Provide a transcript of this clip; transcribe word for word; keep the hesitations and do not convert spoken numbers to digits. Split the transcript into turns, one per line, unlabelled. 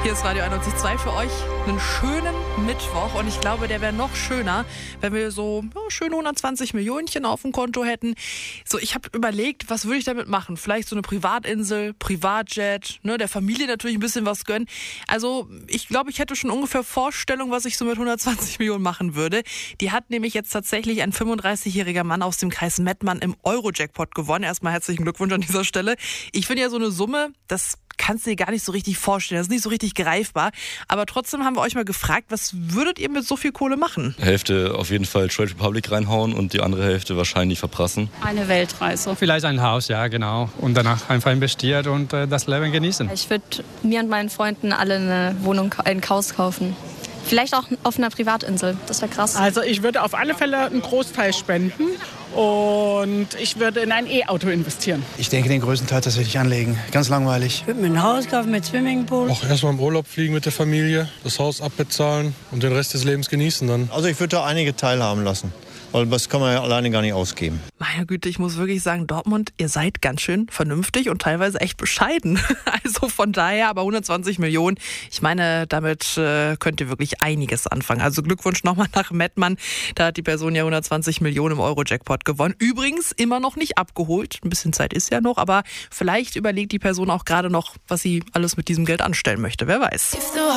Hier ist Radio einundneunzig Komma zwei für euch. Einen schönen Mittwoch. Und ich glaube, der wäre noch schöner, wenn wir so ja, schöne hundertzwanzig Millionchen auf dem Konto hätten. So, ich habe überlegt, was würde ich damit machen? Vielleicht so eine Privatinsel, Privatjet, ne, der Familie natürlich ein bisschen was gönnen. Also ich glaube, ich hätte schon ungefähr Vorstellung, was ich so mit hundertzwanzig Millionen machen würde. Die hat nämlich jetzt tatsächlich ein fünfunddreißigjähriger Mann aus dem Kreis Mettmann im Euro-Jackpot gewonnen. Erstmal herzlichen Glückwunsch an dieser Stelle. Ich finde ja so eine Summe, das kannst du dir gar nicht so richtig vorstellen. Das ist nicht so richtig greifbar. Aber trotzdem haben wir euch mal gefragt, was würdet ihr mit so viel Kohle machen?
Hälfte auf jeden Fall Trade Republic reinhauen und die andere Hälfte wahrscheinlich verprassen.
Eine Weltreise.
Vielleicht ein Haus, ja genau. Und danach einfach investiert und äh, das Leben genießen.
Ich würde mir und meinen Freunden alle eine Wohnung, ein Haus kaufen. Vielleicht auch auf einer Privatinsel. Das wäre krass.
Also ich würde auf alle Fälle einen Großteil spenden und ich würde in ein E-Auto investieren.
Ich denke, den größten Teil tatsächlich anlegen. Ganz langweilig.
Ich würde mir ein Haus kaufen mit Swimmingpool.
Auch erstmal im Urlaub fliegen mit der Familie, das Haus abbezahlen und den Rest des Lebens genießen dann.
Also ich würde da einige teilhaben lassen. Weil das kann man ja alleine gar nicht ausgeben.
Meine Güte, ich muss wirklich sagen, Dortmund, ihr seid ganz schön vernünftig und teilweise echt bescheiden. Also von daher, aber hundertzwanzig Millionen, ich meine, damit äh, könnt ihr wirklich einiges anfangen. Also Glückwunsch nochmal nach Mettmann. Da hat die Person ja hundertzwanzig Millionen im Euro-Jackpot gewonnen. Übrigens immer noch nicht abgeholt. Ein bisschen Zeit ist ja noch, aber vielleicht überlegt die Person auch gerade noch, was sie alles mit diesem Geld anstellen möchte. Wer weiß.